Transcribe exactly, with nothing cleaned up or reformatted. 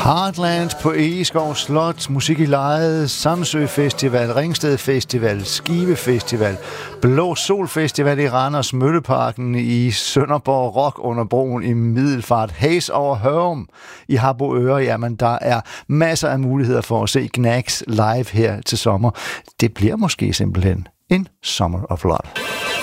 Heartland på Egeskov Slot, Musik i Lejet, Samsø Festival, Ringsted Festival, Skive Festival, Blå Sol Festival i Randers, Mølleparken i Sønderborg, Rock under broen i Middelfart, Haze over Hørum i Harboøre. Jamen, der er masser af muligheder for at se Gnags live her til sommer. Det bliver måske simpelthen en Summer of Love.